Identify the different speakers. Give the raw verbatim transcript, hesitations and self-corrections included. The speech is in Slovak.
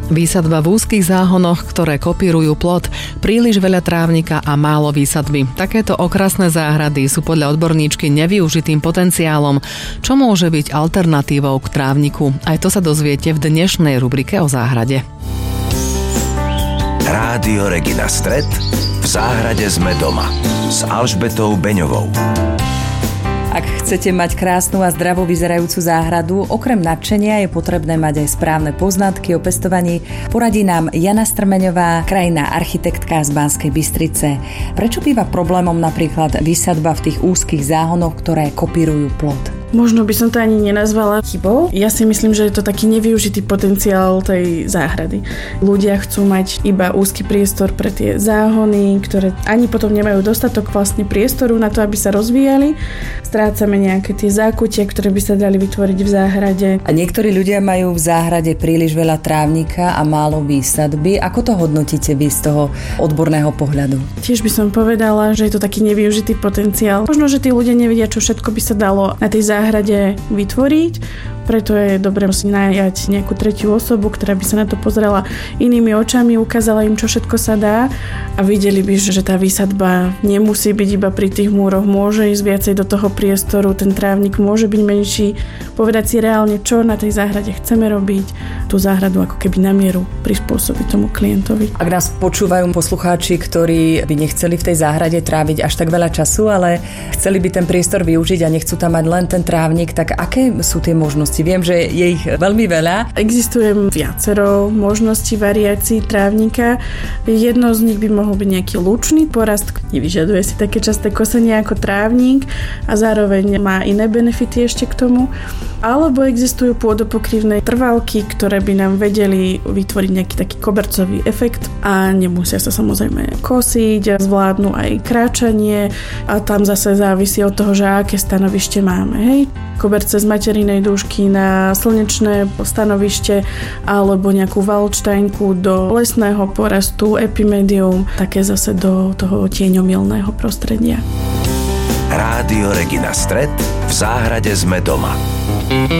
Speaker 1: Výsadba v úzkych záhonoch, ktoré kopírujú plot, príliš veľa trávnika a málo výsadby. Takéto okrasné záhrady sú podľa odborníčky nevyužitým potenciálom, čo môže byť alternatívou k trávniku. Aj to sa dozviete v dnešnej rubrike o záhrade.
Speaker 2: Rádio Regina Stret, v záhrade sme doma s Alžbetou Beňovou.
Speaker 3: Ak chcete mať krásnu a zdravo vyzerajúcu záhradu, okrem nadšenia je potrebné mať aj správne poznatky o pestovaní. Poradí nám Jana Strmeňová, krajinná architektka z Banskej Bystrice. Prečo býva problémom napríklad výsadba v tých úzkych záhonoch, ktoré kopírujú plot?
Speaker 4: Možno by som to ani nenazvala chybou. Ja si myslím, že je to taký nevyužitý potenciál tej záhrady. Ľudia chcú mať iba úzky priestor pre tie záhony, ktoré ani potom nemajú dostatok vlastne priestoru na to, aby sa rozvíjali. Strácame nejaké tie zákutia, ktoré by sa dali vytvoriť v záhrade.
Speaker 3: A niektorí ľudia majú v záhrade príliš veľa trávnika a málo výsadby. Ako to hodnotíte vy z toho odborného pohľadu?
Speaker 4: Tiež by som povedala, že je to taký nevyužitý potenciál. Možno, že tí ľudia nevedia, čo všetko by sa dalo na tej záhrade záhrade vytvoriť, preto je dobré si najať nejakú tretiu osobu, ktorá by sa na to pozrela inými očami, ukázala im, čo všetko sa dá a videli by, že tá výsadba nemusí byť iba pri tých múroch, môže ísť viacej do toho priestoru, ten trávnik môže byť menší, povedať si reálne, čo na tej záhrade chceme robiť, tú záhradu ako keby na mieru prispôsobiť tomu klientovi.
Speaker 3: Ak nás počúvajú poslucháči, ktorí by nechceli v tej záhrade tráviť až tak veľa času, ale chceli by ten priestor využiť a nechcú tam mať len ten trávnik, tak aké sú tie možnosti? Viem, že je ich veľmi veľa.
Speaker 4: Existuje viacero možností variácií trávnika. Jedno z nich by mohol byť nejaký lučný porast, nevyžaduje si také časté kosenie ako trávnik a zároveň má iné benefity ešte k tomu. Alebo existujú pôdopokrývne trvalky, ktoré by nám vedeli vytvoriť nejaký taký kobercový efekt a nemusia sa samozrejme kosiť, zvládnu aj kráčanie a tam zase závisí od toho, že aké stanovište máme. Hej? Koberce z materinej dúšky na slnečné stanovište alebo nejakú valčtajnku do lesného porastu, epimedium, také zase do toho tieňomilného prostredia.
Speaker 2: Rádio Regina Stret, v záhrade sme doma.